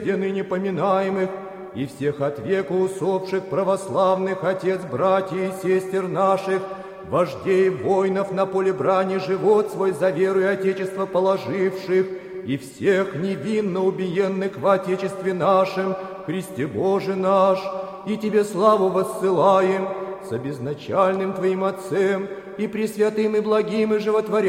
ныне поминаемых, и всех от века усопших православных отец, братьев и сестер наших, вождей воинов на поле брани, живот свой за веру и Отечество положивших, и всех невинно убиенных в Отечестве нашем, Христе Боже наш, и Тебе славу воссылаем, с обезначальным Твоим Отцем, и пресвятым, и благим, и животворящим,